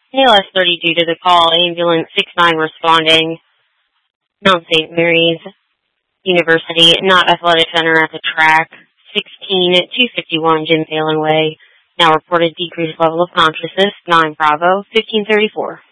ALS 32 to the call, ambulance 69 responding, Mount St. Mary's University, not athletic center at the track, 16-251 Jim Phelan Way, now reported decreased level of consciousness, 9 Bravo, 1534.